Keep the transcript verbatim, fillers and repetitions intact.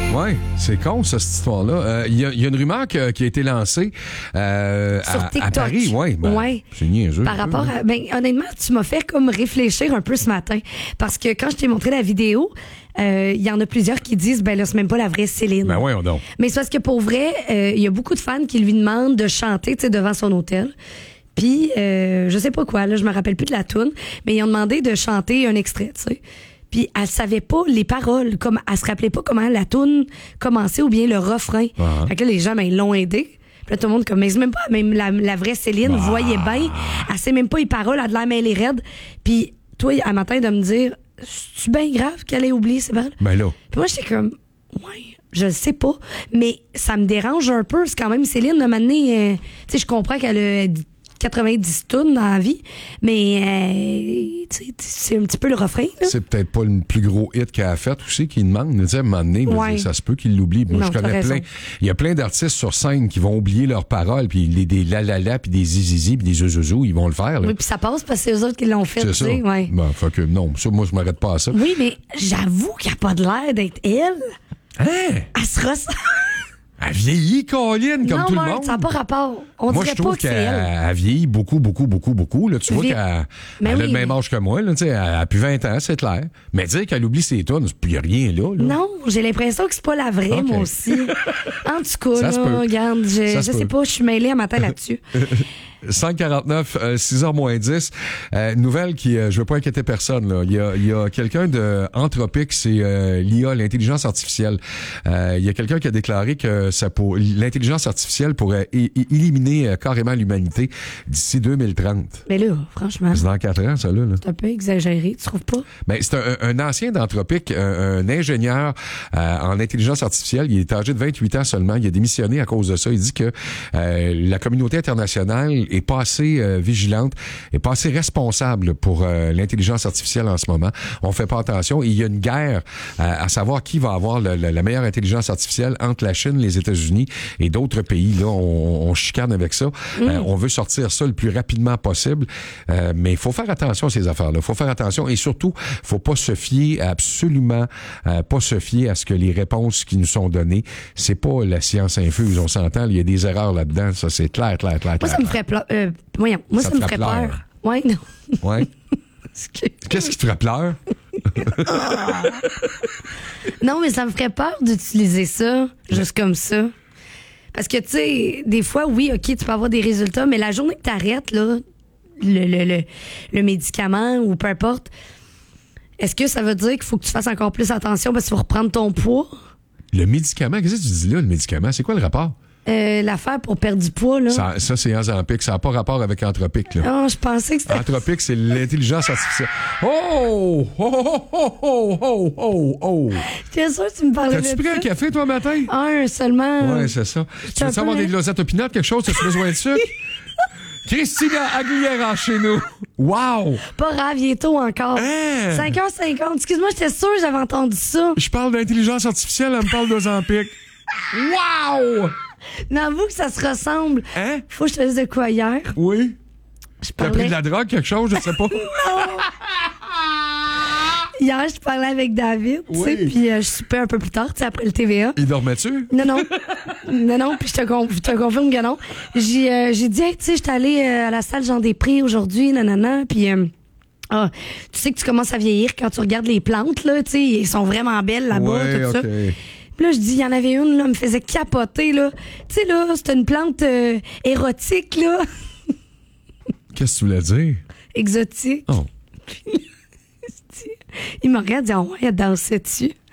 Oui, c'est con, ça, cette histoire-là. Il euh, y, y a une rumeur que, qui a été lancée euh, Sur à, TikTok. à Paris. Ouais, ben, ouais. C'est niaiseux. Par rapport à... Ben, honnêtement, tu m'as fait comme réfléchir un peu ce matin. Parce que quand je t'ai montré la vidéo, il euh, y en a plusieurs qui disent, ben là, c'est même pas la vraie Céline. Ben oui, on donc. Mais c'est parce que pour vrai, il euh, y a beaucoup de fans qui lui demandent de chanter, tu sais, devant son hôtel. Puis, euh, je sais pas quoi, là, je me rappelle plus de la toune, mais ils ont demandé de chanter un extrait, tu sais. Puis, elle savait pas les paroles, comme elle se rappelait pas comment la toune commençait ou bien le refrain. Uh-huh. Fait que là, les gens, ben, ils l'ont aidé. Puis là, tout le monde, comme, mais c'est même pas, même la, la vraie Céline, vous voyez bien, elle sait même pas les paroles, elle a de la mêlée raide. Puis, toi, à matin, de me dire, c'est-tu bien grave qu'elle ait oublié ces paroles? Ben là. Puis moi, j'étais comme, ouais, je le sais pas, mais ça me dérange un peu. C'est quand même Céline, de m'amener, euh, tu sais, je comprends qu'elle a quatre-vingt-dix tonnes dans la vie, mais euh, c'est un petit peu le refrain. Là. C'est peut-être pas le plus gros hit qu'elle a fait aussi qu'il demande. Tu sais, à un moment donné, ouais. ça se peut qu'il l'oublie. Moi, non, je connais plein. Il y a plein d'artistes sur scène qui vont oublier leurs paroles, puis les, des la la la, puis des zizizi, puis des zouzou, ils vont le faire. Là. Oui, puis ça passe parce que c'est eux autres qui l'ont fait. C'est ça. Ouais. Ben, fait que non, ça, moi, je m'arrête pas à ça. Oui, mais j'avoue qu'il n'y a pas de l'air d'être elle. Hein? Elle se ressemble. Elle vieillit, Colline, comme non, tout Marc, le monde. ça n'a pas rapport. On moi, dirait je trouve pas que c'est elle. qu'elle vieillit beaucoup, beaucoup, beaucoup, beaucoup. Là, tu vois Vite. qu'elle Mais elle oui, a le même mais... âge que moi. Là, elle a plus vingt ans, c'est clair. Mais dire qu'elle oublie ses tunes, il n'y a rien là, là. Non, j'ai l'impression que c'est pas la vraie, okay. Moi aussi. En tout cas, ça là, regarde, je, je sais pas, je suis mêlée à matin là-dessus. cinq quarante-neuf, euh, six heures moins dix. Euh, nouvelle qui, euh, je veux pas inquiéter personne, là. Il y a, il y a quelqu'un de Anthropic, c'est euh, l'I A, l'intelligence artificielle. Euh, il y a quelqu'un qui a déclaré que ça pour, l'intelligence artificielle pourrait é- é- éliminer euh, carrément l'humanité d'ici deux mille trente. Mais là, franchement. C'est dans quatre ans, ça, là. là. C'est un peu exagéré, tu trouves pas? Ben, c'est un, un ancien d'Anthropic, un, un ingénieur euh, en intelligence artificielle. Il est âgé de vingt-huit ans seulement. Il a démissionné à cause de ça. Il dit que euh, la communauté internationale est pas assez euh, vigilante, est pas assez responsable pour euh, l'intelligence artificielle en ce moment. On fait pas attention. Et il y a une guerre euh, à savoir qui va avoir le, le, la meilleure intelligence artificielle entre la Chine, les États-Unis et d'autres pays. Là, on, on chicane avec ça. Mm. Euh, on veut sortir ça le plus rapidement possible. Euh, mais il faut faire attention à ces affaires-là. Il faut faire attention et surtout, faut pas se fier absolument, euh, pas se fier à ce que les réponses qui nous sont données, c'est pas la science infuse. On s'entend, il y a des erreurs là-dedans. Ça, c'est clair, clair, clair, clair. Moi, ça me ferait peur. Euh, voyons, moi, ça, ça me ferait peur. peur. Ouais, non. Ouais. Qu'est-ce qui te ferait peur? Non, mais ça me ferait peur d'utiliser ça, juste comme ça. Parce que, tu sais, des fois, oui, OK, tu peux avoir des résultats, mais la journée que t'arrêtes, là, le, le, le, le médicament ou peu importe, est-ce que ça veut dire qu'il faut que tu fasses encore plus attention parce que tu vas reprendre ton poids? Le médicament? Qu'est-ce que tu dis là, le médicament? C'est quoi le rapport? Euh, l'affaire pour perdre du poids, là. Ça, ça c'est Ozempic. Ça n'a pas rapport avec Anthropic, là. Non, je pensais que c'était... Anthropic, c'est l'intelligence artificielle. Oh! Oh, oh, oh, oh, oh, oh, oh! J'étais sûre que tu me parlais de ça. T'as-tu pris un café, toi, matin? Un seulement. Ouais, c'est ça. Tu veux savoir des glosettes opinades, quelque chose? As-tu besoin de sucre? Christina Aguilera chez nous. Wow! Pas grave, il est tôt encore. Hein? cinq heures cinquante. Excuse-moi, j'étais sûre que j'avais entendu ça. Je parle d'intelligence artificielle, elle me parle d'Ozempic. Wow! Mais avoue que ça se ressemble. Hein? Faut que je te dise de quoi hier. Oui. Je parlais... T'as pris de la drogue, quelque chose, je sais pas. Non! Hier, je parlais avec David, tu sais, oui. puis euh, je soupais un peu plus tard, tu sais, après le T V A. Il dormait-tu? Non, non. non, non, puis je te, con- je te confirme que non. J'ai, euh, j'ai dit, hey, tu sais, j'étais allée euh, à la salle Jean-Després aujourd'hui, nanana, puis... Euh, ah, tu sais que tu commences à vieillir quand tu regardes les plantes, là, tu sais, ils sont vraiment belles là-bas, ouais, tout okay. ça. Puis là, je dis, il y en avait une, là, me faisait capoter, là. Tu sais, là, c'était une plante euh, érotique, là. Qu'est-ce que tu voulais dire? Exotique. Oh. Il me regarde et dit, oh, ouais, elle dansait dessus.